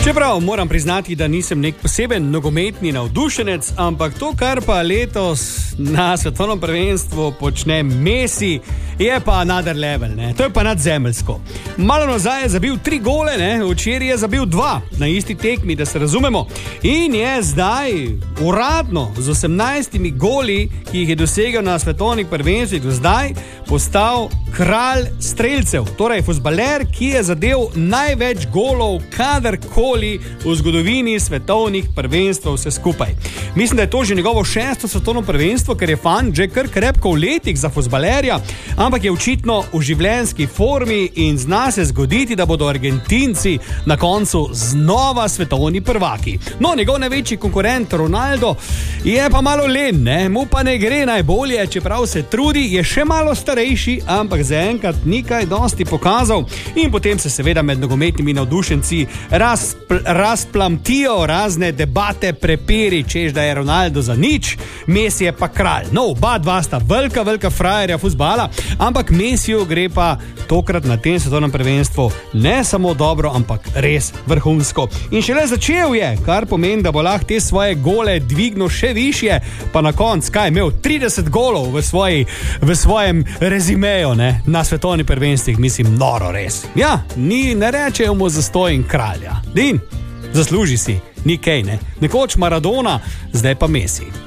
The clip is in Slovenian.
Čeprav moram priznati, da nisem nek poseben nogometni navdušenec, ampak to, kar pa letos na svetovnem prvenstvu počne Messi, je pa another level, ne? To je pa nadzemeljsko. Malo nazaj je zabil 3 gole, ne? Včeraj je zabil 2 na isti tekmi, da se razumemo. In je zdaj uradno z 18 goli, ki jih je dosegel na svetovnih prvenstvih do zdaj, postal kralj strelcev. Torej, fuzbaler, ki je zadel največ golov kadarkoli v zgodovini svetovnih prvenstv vse skupaj. Mislim, da je to že njegovo 6. svetovno prvenstvo, ker je fan že kar krepko v letih za fuzbalerja, ampak je očitno v življenjski formi in zna se zgoditi, da bodo Argentinci na koncu znova svetovni prvaki. No, njegov največji konkurent Ronaldo je pa malo len, ne? Mu pa ne gre najbolje, čeprav se trudi, je še malo starejši, ampak zaenkrat ni kaj dosti pokazal in potem se seveda med nogometnimi navdušenci razplamtijo razne debate, prepiri, češ da je Ronaldo za nič, Messi je pa kralj. No, oba dva sta velika frajerja fuzbala, ampak Messiju gre pa tokrat na tem svetovnem prvenstvu ne samo dobro, ampak res vrhunsko. In šele začel je, kar pomeni, da bo lahko te svoje gole dvignil še višje, pa na koncu, kaj, imel 30 golov v svojem rezimeju, ne, na svetovnih prvenstvih, mislim, noro res. Ja, ne rečejo mu zastojn kralja. Din, zasluži si, ni kaj, ne. Nekoč Maradona, zdaj pa Messi.